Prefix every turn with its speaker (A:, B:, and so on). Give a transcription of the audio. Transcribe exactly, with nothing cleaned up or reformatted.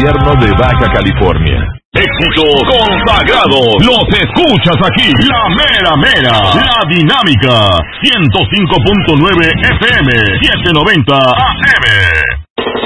A: gobierno de Baja California. Éxitos consagrados, los escuchas aquí. La mera mera, la dinámica, ciento cinco punto nueve F M, setecientos noventa A M.